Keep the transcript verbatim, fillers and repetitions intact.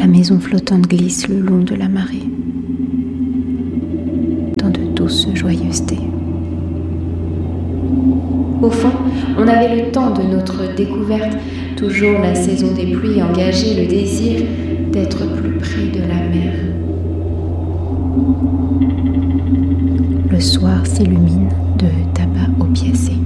maison flottante glisse le long de la marée, dans de douces joyeusetés. Au fond, on avait le temps de notre découverte, toujours la saison des pluies engageait le désir d'être plus près de la mer. Le soir s'illumine de tabac opiacé.